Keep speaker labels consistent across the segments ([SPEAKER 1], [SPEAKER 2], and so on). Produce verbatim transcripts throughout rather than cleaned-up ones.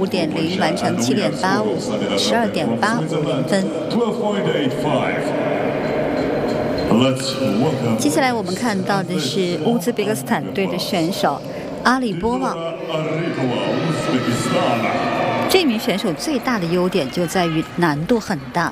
[SPEAKER 1] 五点零，完成七点八五，十二点八五零分。接下来我们看到的是乌兹别克斯坦队的选手阿里波娃。这名选手最大的优点就在于难度很大。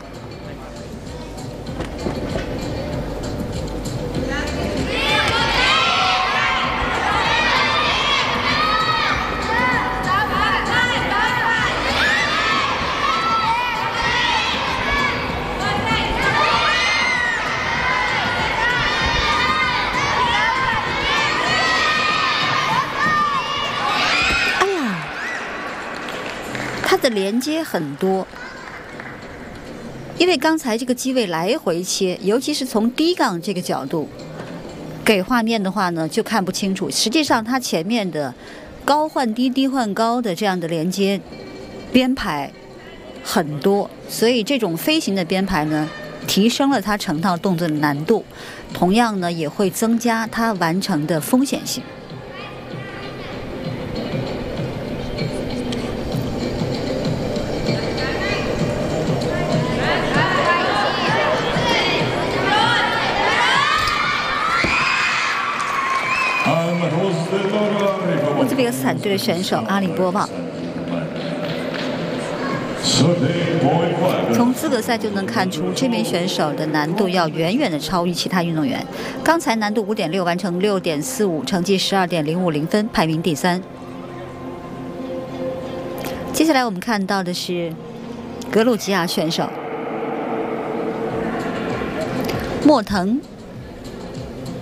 [SPEAKER 1] 的连接很多，因为刚才这个机位来回切，尤其是从低杠这个角度给画面的话呢，就看不清楚。实际上，它前面的高换低、低换高的这样的连接编排很多，所以这种飞行的编排呢，提升了它成套动作的难度，同样呢，也会增加它完成的风险性。乌兹别克斯坦队的选手阿里波娃，从资格赛就能看出，这名选手的难度要远远的超于其他运动员。刚才难度五点六，完成六点四五，成绩十二点零五零分，排名第三。接下来我们看到的是格鲁吉亚选手莫腾。